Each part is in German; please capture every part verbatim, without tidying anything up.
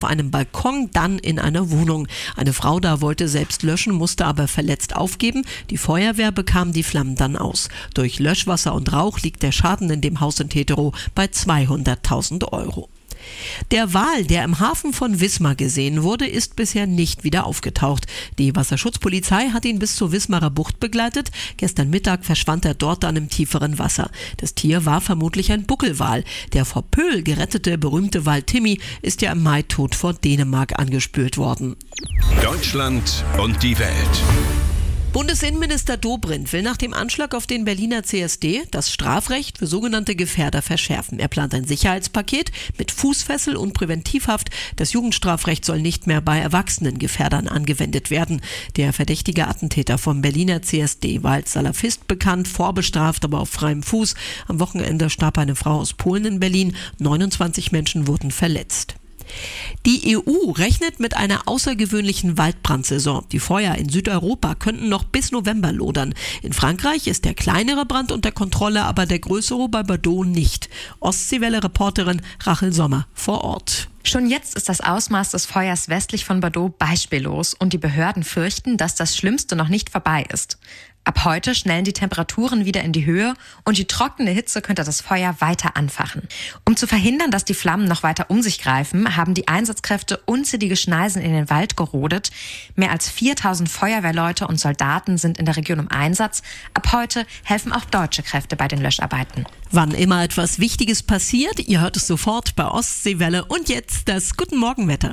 einem Balkon, dann in einer Wohnung. Eine Frau da wollte selbst löschen, musste aber verletzt aufgeben. Die Feuerwehr bekam die Flammen dann aus. Durch Löschwasser und Rauch liegt der Schaden in dem Haus in Teterow bei zweihunderttausend Euro. Der Wal, der im Hafen von Wismar gesehen wurde, ist bisher nicht wieder aufgetaucht. Die Wasserschutzpolizei hat ihn bis zur Wismarer Bucht begleitet. Gestern Mittag verschwand er dort dann im tieferen Wasser. Das Tier war vermutlich ein Buckelwal. Der vor Pöhl gerettete berühmte Wal Timmy ist ja im Mai tot vor Dänemark angespült worden. Deutschland und die Welt. Bundesinnenminister Dobrindt will nach dem Anschlag auf den Berliner C S D das Strafrecht für sogenannte Gefährder verschärfen. Er plant ein Sicherheitspaket mit Fußfessel und Präventivhaft. Das Jugendstrafrecht soll nicht mehr bei erwachsenen Gefährdern angewendet werden. Der verdächtige Attentäter vom Berliner C S D war als Salafist bekannt, vorbestraft, aber auf freiem Fuß. Am Wochenende starb eine Frau aus Polen in Berlin. neunundzwanzig Menschen wurden verletzt. Die E U rechnet mit einer außergewöhnlichen Waldbrandsaison. Die Feuer in Südeuropa könnten noch bis November lodern. In Frankreich ist der kleinere Brand unter Kontrolle, aber der größere bei Bordeaux nicht. Ostseewelle-Reporterin Rachel Sommer vor Ort. Schon jetzt ist das Ausmaß des Feuers westlich von Bordeaux beispiellos und die Behörden fürchten, dass das Schlimmste noch nicht vorbei ist. Ab heute schnellen die Temperaturen wieder in die Höhe und die trockene Hitze könnte das Feuer weiter anfachen. Um zu verhindern, dass die Flammen noch weiter um sich greifen, haben die Einsatzkräfte unzählige Schneisen in den Wald gerodet. Mehr als viertausend Feuerwehrleute und Soldaten sind in der Region im Einsatz. Ab heute helfen auch deutsche Kräfte bei den Löscharbeiten. Wann immer etwas Wichtiges passiert, ihr hört es sofort bei Ostseewelle. Und jetzt das Guten Morgenwetter.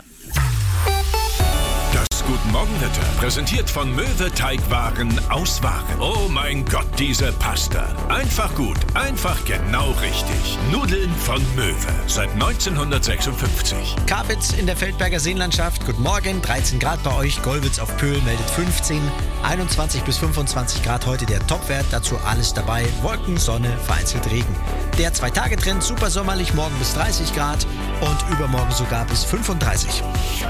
Das Guten Morgenwetter, präsentiert von Möwe Teigwaren aus Waren. Oh mein Gott, diese Pasta. Einfach gut, einfach genau richtig. Nudeln von Möwe, seit neunzehnhundertsechsundfünfzig. Karwitz in der Feldberger Seenlandschaft. Guten Morgen, dreizehn Grad bei euch. Gollwitz auf Pöhl meldet fünfzehn. einundzwanzig bis fünfundzwanzig Grad heute der Topwert. Dazu alles dabei. Wolken, Sonne, vereinzelt Regen. Der Zwei-Tage-Trend super sommerlich, morgen bis dreißig Grad und übermorgen sogar bis fünfunddreißig.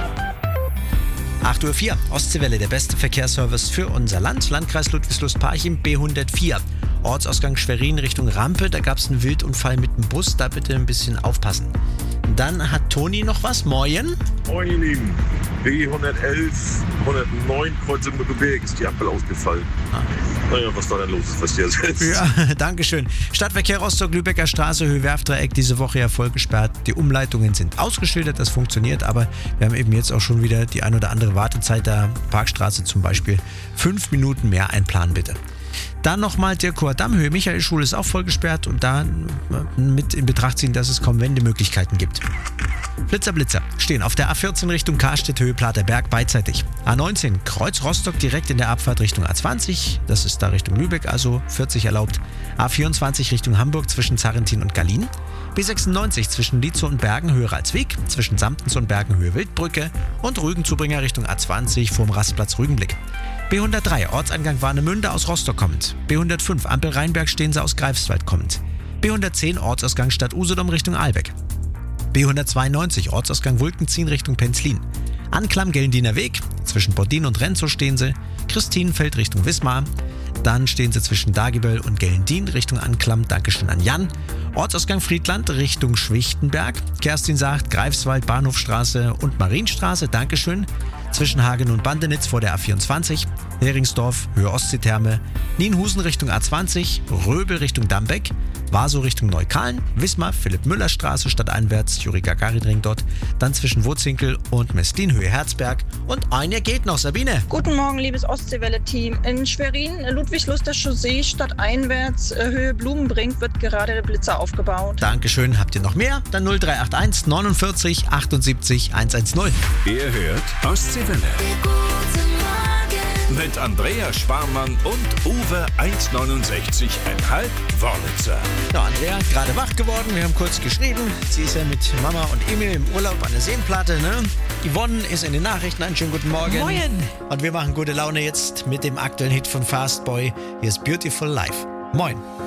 acht Uhr vier, Ostseewelle, der beste Verkehrsservice für unser Land. Landkreis Ludwigslust-Parchim, B hundertvier. Ortsausgang Schwerin Richtung Rampe, da gab es einen Wildunfall mit dem Bus, da bitte ein bisschen aufpassen. Dann hat Toni noch was. Moin. Moin, ihr Lieben. B hundertelf, hundertneun, Kreuzung mit Gebirge ist die Ampel ausgefallen. Ah. Naja, was da denn los ist, was ihr selbst. Ja, dankeschön. Stadtverkehr Rostock-Lübecker Straße, Höhe-Werfdreieck, diese Woche ja voll gesperrt. Die Umleitungen sind ausgeschildert, das funktioniert, aber wir haben eben jetzt auch schon wieder die ein oder andere Wartezeit da. Parkstraße zum Beispiel. Fünf Minuten mehr einplanen, bitte. Dann nochmal der Chordamm, Höhe Michaelschule ist auch voll gesperrt und da mit in Betracht ziehen, dass es kaum Wendemöglichkeiten gibt. Blitzer, Blitzer stehen auf der A vierzehn Richtung Karstedt, Höhe Platerberg beidseitig. A neunzehn, Kreuz Rostock direkt in der Abfahrt Richtung A zwanzig, das ist da Richtung Lübeck, also vierzig erlaubt. A vierundzwanzig Richtung Hamburg zwischen Zarrentin und Gallien. B sechsundneunzig zwischen Lietzow und Bergen, Höhe Ralsweg, zwischen Samtens und Bergen, Höhe Wildbrücke und Rügenzubringer Richtung A zwanzig vorm Rastplatz Rügenblick. B hundertdrei, Ortseingang Warnemünde aus Rostock kommend. B hundertfünf, Ampel Rheinberg Stehense aus Greifswald kommend. B hundertzehn, Ortsausgang Stadt Usedom Richtung Ahlbeck. B hundertzweiundneunzig, Ortsausgang Wulkenzien Richtung Penzlin. Anklam Gellendiner Weg, zwischen Bordin und Renzow stehen sie. Christinenfeld Richtung Wismar. Dann stehen sie zwischen Dagiböll und Gellendin Richtung Anklam. Dankeschön an Jan. Ortsausgang Friedland Richtung Schwichtenberg. Kerstin sagt Greifswald, Bahnhofstraße und Marienstraße. Dankeschön. Zwischen Hagen und Bandenitz vor der A vierundzwanzig. Heringsdorf, Höhe Ostseetherme. Nienhusen Richtung A zwanzig. Röbel Richtung Dambeck. Warsow Richtung Neukölln, Wismar, Philipp-Müller-Straße stadteinwärts, Juri-Gagarin-Ring dort, dann zwischen Wurzinkel und Mestlin, Höhe Herzberg und einer geht noch, Sabine. Guten Morgen, liebes Ostseewelle-Team. In Schwerin, Ludwigslust der Chaussee, stadteinwärts, Höhe Blumenbrink, wird gerade der Blitzer aufgebaut. Dankeschön, habt ihr noch mehr? Dann null drei acht eins neunundvierzig achtundsiebzig hundertzehn. Ihr hört Ostseewelle. Mit Andrea Sparmann und Uwe eins neunundsechzig Komma fünf Wörlitzer. Ja, Andrea, gerade wach geworden. Wir haben kurz geschrieben. Sie ist ja mit Mama und Emil im Urlaub an der Seenplatte, ne? Yvonne ist in den Nachrichten. Einen schönen guten Morgen. Moin. Und wir machen gute Laune jetzt mit dem aktuellen Hit von Fastboy. Hier ist Beautiful Life. Moin.